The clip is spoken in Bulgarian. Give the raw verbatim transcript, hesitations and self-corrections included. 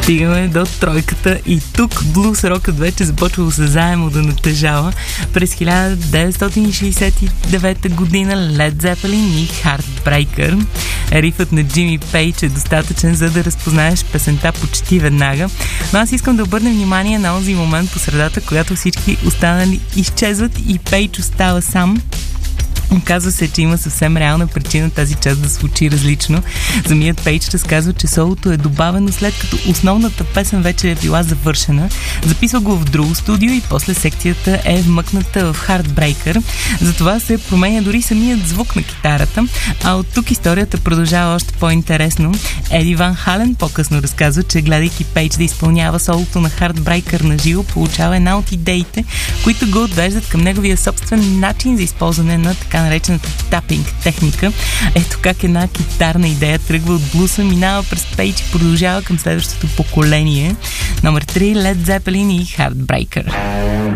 Стигаме до тройката и тук блуз рокът вече започва осезаемо да натежава. През хиляда деветстотин шейсет и девета година Led Zeppelin и Heartbreaker. Рифът на Джими Пейдж е достатъчен, за да разпознаеш песента почти веднага. Но аз искам да обърнем внимание на онзи момент по средата, когато всички останали изчезват и Пейдж остава сам. Оказва се, че има съвсем реална причина тази част да звучи различно. Самият Пейдж разказва, че солото е добавено след като основната песен вече е била завършена. Записва го в друго студио и после секцията е вмъкната в Heartbreaker. Затова се променя дори самият звук на китарата. А от тук историята продължава още по-интересно. Еди Ван Хален по-късно разказва, че гледайки Пейдж да изпълнява солото на Heartbreaker на живо, получава една от идеите, които го отвеждат към неговия собствен начин за използване на така наречената тапинг техника. Ето как една китарна идея тръгва от блуса, минава през Пейдж и продължава към следващото поколение. Номер три, Led Zeppelin и Heartbreaker.